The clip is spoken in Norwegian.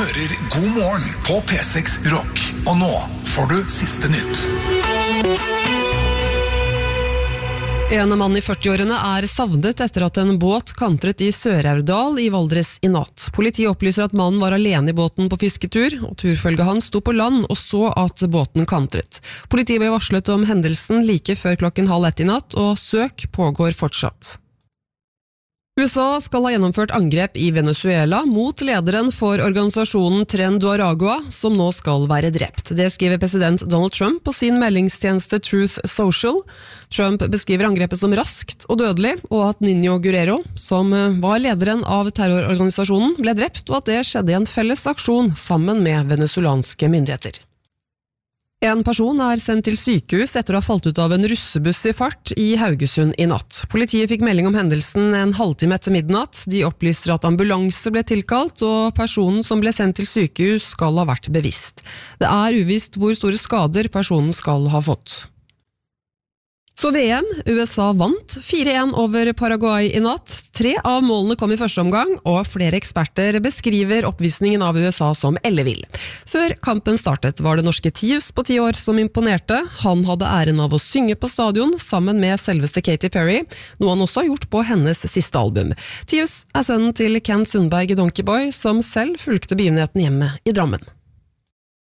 hører God morgen på P6 Rock. Og nå får du siste nytt. En mann i 40-årene er savnet etter at en båt kantret i Sør-Aurdal i Valdres i natt. Politiet opplyser at mannen var alene i båten på fisketur, og turfølget hans sto på land og så at båten kantret. Politiet ble varslet om hendelsen like før 12:30 i natt, og søk pågår fortsatt. USA skal ha gjennomført angrep i Venezuela mot lederen for organisasjonen Tren do Aragua, som nå skal være drept. Det skriver president Donald Trump på sin meldingstjeneste Truth Social. Trump beskriver angrepet som raskt og dødelig, og at Niño Guerrero, som var lederen av terrororganisasjonen, ble drept, og at det skjedde i en felles aksjon sammen med venezuelanske myndigheter. En person er sendt til sykehus etter å ha falt ut av en russebuss i fart i Haugesund i natt. Politiet fikk melding om hendelsen en halvtime etter midnatt. De opplyser at ambulanse ble tilkalt, og personen som ble sendt til sykehus skal ha vært bevisst. Det er uvisst hvor store skader personen skal ha fått. Så VM, USA vant 4-1 over Paraguay i natt. 3 av målene kom i første omgang, og flere eksperter beskriver oppvisningen av USA som ellevill. Før kampen startet var det norske Tius på 10 år som imponerte. Han hadde æren av å synge på stadion sammen med selveste Katy Perry, noe han også har gjort på hennes siste album. Tius er sønnen til Ken Sundberg Donkeyboy, som selv fulgte begivenheten hjemme i Drammen.